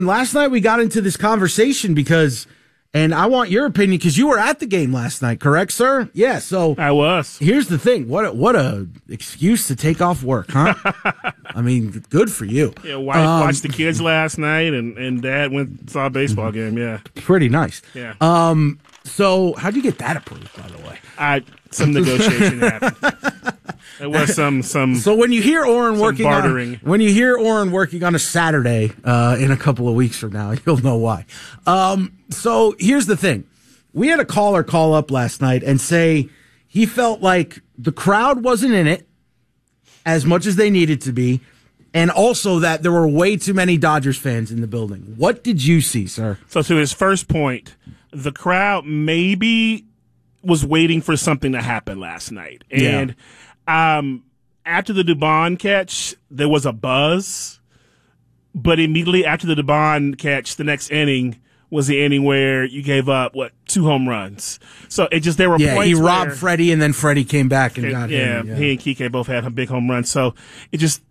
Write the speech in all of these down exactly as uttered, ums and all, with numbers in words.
Last night we got into this conversation because, and I want your opinion because you were at the game last night, correct, sir? Yeah. So I was. Here's the thing: what a, what a excuse to take off work, huh? I mean, good for you. Yeah, wife um, watched the kids last night, and, and dad went and saw a baseball game. Yeah, pretty nice. Yeah. Um. So how'd you get that approved, by the way? I some negotiation happened. There was some some. So when you hear Oren working bartering. on when you hear Oren working on a Saturday uh, in a couple of weeks from now, you'll know why. Um, so here's the thing: we had a caller call up last night and say he felt like the crowd wasn't in it as much as they needed to be, and also that there were way too many Dodgers fans in the building. What did you see, sir? So to his first point, the crowd maybe was waiting for something to happen last night, and. Yeah. Um, after the Dubon catch, there was a buzz, but immediately after the Dubon catch, the next inning was the inning where you gave up, what, two home runs. So it just, there were yeah, points he robbed where, Freddie, and then Freddie came back and it, got yeah, him. Yeah, he and Kike both had big home runs. So it just,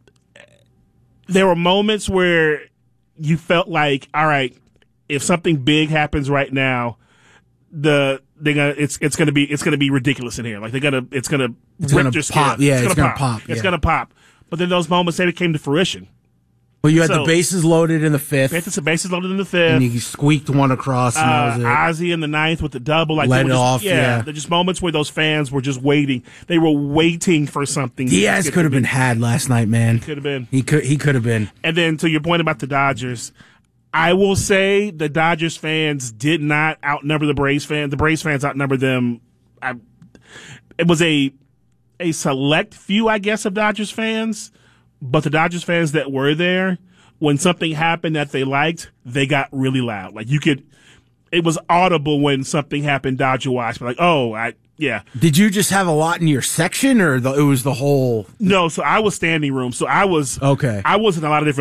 there were moments where you felt like, all right, if something big happens right now, the they're gonna it's it's gonna be it's gonna be ridiculous in here. Like they're gonna it's gonna it's rip gonna your pop. skin. Yeah, it's, it's gonna, gonna pop. pop. It's yeah. gonna pop. But then those moments they came to fruition. Well, you had So, the bases loaded in the fifth, Fifth, the bases loaded in the fifth. and you squeaked one across, and that was it. Uh, Ozzie in the ninth with the double. Like Let they were it just, off, Yeah, yeah. they're just moments where those fans were just waiting. They were waiting for something. Diaz could have been had last night, man. Could have been. He could. He could have been. And then to your point about the Dodgers, I will say the Dodgers fans did not outnumber the Braves fans. The Braves fans outnumbered them. I, it was a a select few, I guess, of Dodgers fans, but the Dodgers fans that were there, when something happened that they liked, they got really loud. Like you could, it was audible when something happened Dodger-wise. But like, oh, I yeah. Did you just have a lot in your section, or the, it was the whole? No, so I was standing room, so I was Okay. I was in a lot of different.